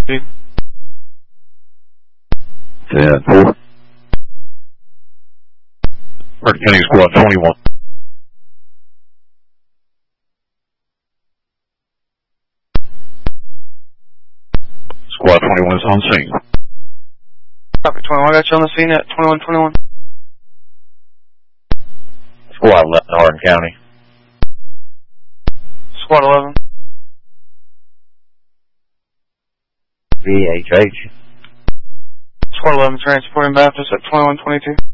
10-4. Hurricane County Squad 21. Squad 21 is on scene. Copy 21, I got you on the scene at 2121. Squad 11, Hardin County. Squad 11. VHH. Squad 11 transporting Baptist at 2122.